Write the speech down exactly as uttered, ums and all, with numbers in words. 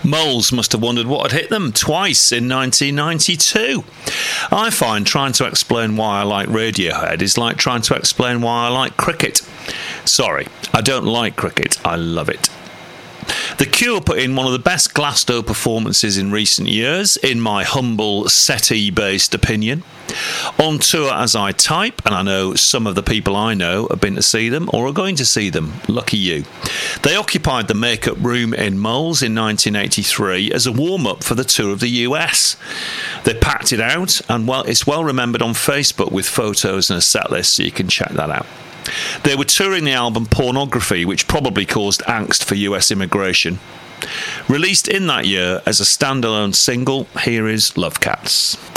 Moles must have wondered what had hit them twice in nineteen ninety-two. I find trying to explain why I like Radiohead is like trying to explain why I like cricket. Sorry, I don't like cricket, I love it. The Cure put in one of the best Glasgow performances in recent years, in my humble SETI-based opinion. On tour as I type, and I know some of the people I know have been to see them or are going to see them. Lucky you. They occupied the Makeup Room in Moles in nineteen eighty-three as a warm-up for the tour of the U S. They packed it out, and well, it's well remembered on Facebook with photos and a set list, so you can check that out. They were touring the album Pornography, which probably caused angst for U S immigration. Released in that year as a standalone single, here is Love Cats.